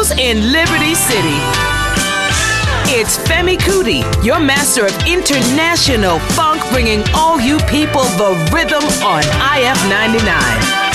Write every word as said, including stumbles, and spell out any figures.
Studios in Liberty City. It's Femi Kuti, your master of international funk, bringing all you people the rhythm on I F ninety-nine.